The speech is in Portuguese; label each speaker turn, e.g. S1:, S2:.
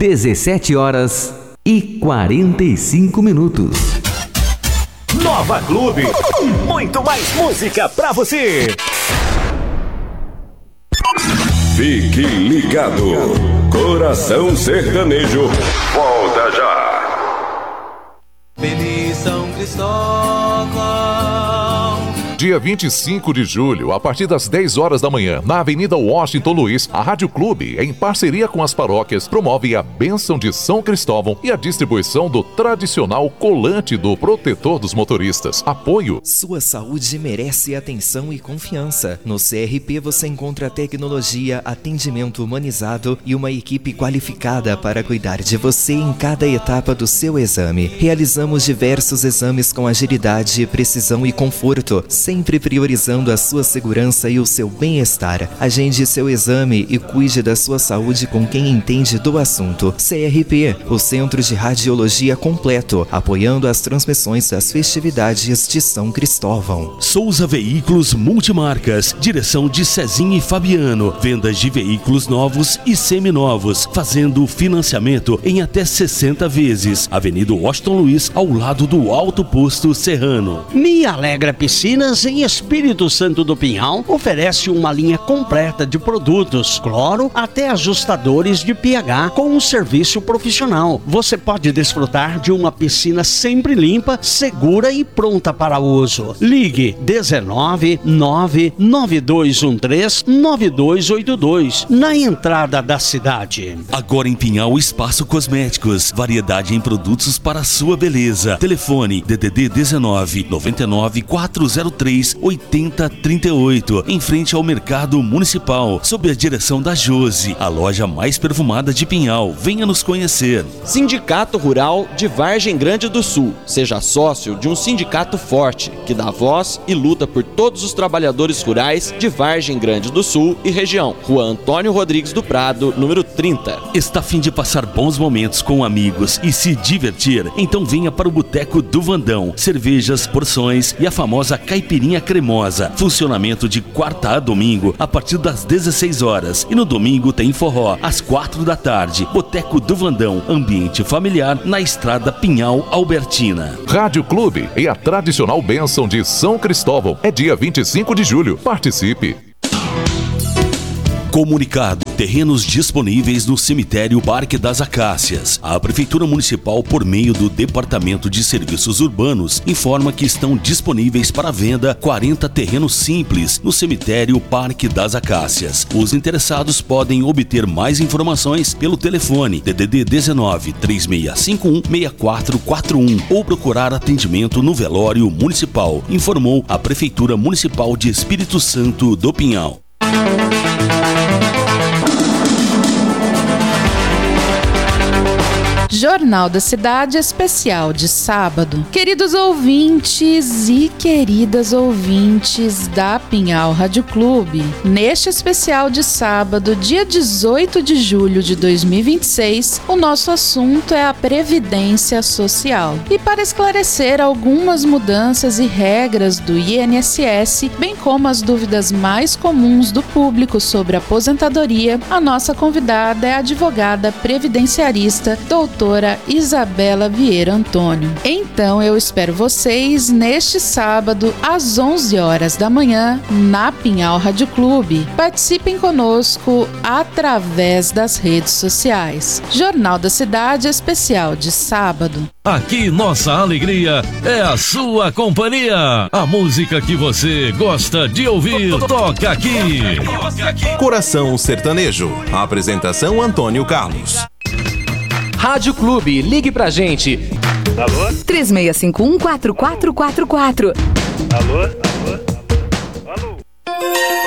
S1: 17h45.
S2: Nova Clube, muito mais música pra você.
S3: Fique ligado, Coração Sertanejo volta já.
S4: Feliz São Cristóvão.
S5: Dia 25 de julho, a partir das 10 horas da manhã, na Avenida Washington Luiz, a Rádio Clube, em parceria com as paróquias, promove a bênção de São Cristóvão e a distribuição do tradicional colante do protetor dos motoristas. Apoio.
S6: Sua saúde merece atenção e confiança. No CRP você encontra tecnologia, atendimento humanizado e uma equipe qualificada para cuidar de você em cada etapa do seu exame. Realizamos diversos exames com agilidade, precisão e conforto, sempre priorizando a sua segurança e o seu bem-estar. Agende seu exame e cuide da sua saúde com quem entende do assunto. CRP, o Centro de Radiologia Completo, apoiando as transmissões das festividades de São Cristóvão.
S7: Souza Veículos Multimarcas, direção de Cezinha e Fabiano, vendas de veículos novos e seminovos, fazendo financiamento em até 60 vezes. Avenida Washington Luiz, ao lado do Alto Posto Serrano.
S8: Me Alegra Piscinas, em Espírito Santo do Pinhal, oferece uma linha completa de produtos, cloro até ajustadores de pH com um serviço profissional. Você pode desfrutar de uma piscina sempre limpa, segura e pronta para uso. Ligue 19992139282 na entrada da cidade.
S7: Agora em Pinhal, Espaço Cosméticos, variedade em produtos para a sua beleza. Telefone DDD 19 99 403 8038, em frente ao Mercado Municipal, sob a direção da Josi, a loja mais perfumada de Pinhal. Venha nos conhecer.
S9: Sindicato Rural de Vargem Grande do Sul. Seja sócio de um sindicato forte, que dá voz e luta por todos os trabalhadores rurais de Vargem Grande do Sul e região. Rua Antônio Rodrigues do Prado, número 30.
S7: Está a fim de passar bons momentos com amigos e se divertir? Então venha para o Boteco do Vandão. Cervejas, porções e a famosa caipirinha cremosa. Funcionamento de quarta a domingo a partir das 16 horas. E no domingo tem forró às 4 da tarde. Boteco do Vandão, ambiente familiar na estrada Pinhal Albertina.
S5: Rádio Clube e a tradicional bênção de São Cristóvão. É dia 25 de julho. Participe.
S7: Comunicado: terrenos disponíveis no cemitério Parque das Acácias. A Prefeitura Municipal, por meio do Departamento de Serviços Urbanos, informa que estão disponíveis para venda 40 terrenos simples no cemitério Parque das Acácias. Os interessados podem obter mais informações pelo telefone DDD 19 3651 6441 ou procurar atendimento no velório municipal, informou a Prefeitura Municipal de Espírito Santo do Pinhal.
S10: Jornal da Cidade especial de sábado. Queridos ouvintes e queridas ouvintes da Pinhal Rádio Clube, neste especial de sábado, dia 18 de julho de 2026, o nosso assunto é a Previdência Social. E para esclarecer algumas mudanças e regras do INSS, bem como as dúvidas mais comuns do público sobre aposentadoria, a nossa convidada é a advogada previdenciarista, doutora Isabela Vieira Antônio. Então eu espero vocês neste sábado às 11 horas da manhã na Pinhal Rádio Clube. Participem conosco através das redes sociais. Jornal da Cidade especial de sábado.
S11: Aqui nossa alegria é a sua companhia. A música que você gosta de ouvir toca aqui.
S12: Coração Sertanejo. A apresentação Antônio Carlos.
S13: Rádio Clube, ligue pra gente.
S14: Alô?
S15: 3651-4444.
S14: Alô?